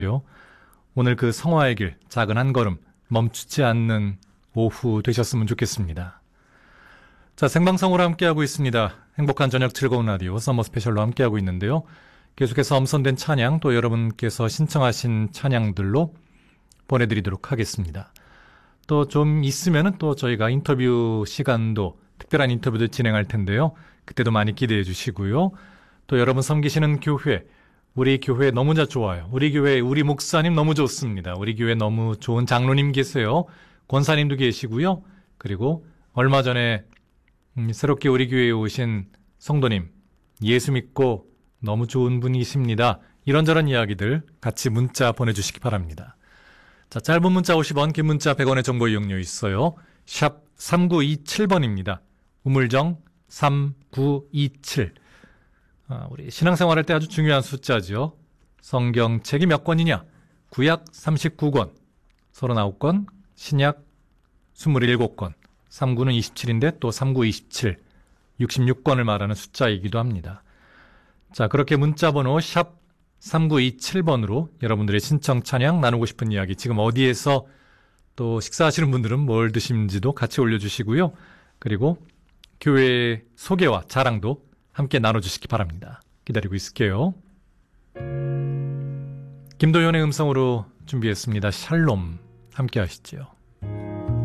오늘 그 성화의 길, 작은 한 걸음, 멈추지 않는 오후 되셨으면 좋겠습니다. 자, 생방송으로 함께하고 있습니다. 행복한 저녁 즐거운 라디오 서머 스페셜로 함께하고 있는데요. 계속해서 엄선된 찬양, 또 여러분께서 신청하신 찬양들로 보내드리도록 하겠습니다. 또 좀 있으면은 또 저희가 인터뷰 시간도 특별한 인터뷰도 진행할 텐데요. 그때도 많이 기대해 주시고요. 또 여러분 섬기시는 교회, 우리 교회 너무나 좋아요. 우리 교회, 우리 목사님 너무 좋습니다. 우리 교회 너무 좋은 장로님 계세요. 권사님도 계시고요. 그리고 얼마 전에 새롭게 우리 교회에 오신 성도님, 예수 믿고 너무 좋은 분이십니다. 이런저런 이야기들 같이 문자 보내주시기 바랍니다. 자, 짧은 문자 50원, 긴 문자 100원의 정보 이용료 있어요. 샵 3927번입니다. 우물정 3927. 우리 신앙생활할 때 아주 중요한 숫자죠. 성경책이 몇 권이냐? 구약 39권, 39권, 신약 27권, 39는 27인데 또 39, 27, 66권을 말하는 숫자이기도 합니다. 자, 그렇게 문자번호 샵 3927번으로 여러분들의 신청 찬양 나누고 싶은 이야기, 지금 어디에서 또 식사하시는 분들은 뭘 드시는지도 같이 올려주시고요. 그리고 교회 소개와 자랑도 함께 나눠주시기 바랍니다. 기다리고 있을게요. 김도현의 음성으로 준비했습니다. 샬롬 함께 하시죠.